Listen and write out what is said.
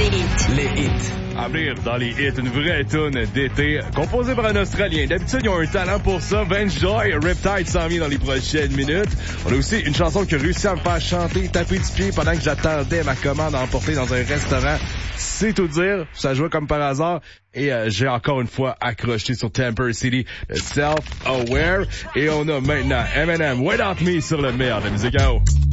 Les hits. À venir dans les hits, une vraie toune d'été composée par un Australien. D'habitude, ils ont un talent pour ça. Vance Joy, Riptide s'en vient dans les prochaines minutes. On a aussi une chanson qui a réussi à me faire chanter, taper du pied pendant que j'attendais ma commande à emporter dans un restaurant. C'est tout dire, ça jouait comme par hasard. Et j'ai encore une fois accroché sur Temper City, Self-Aware. Et on a maintenant Eminem, Without Me sur le meilleur de la musique.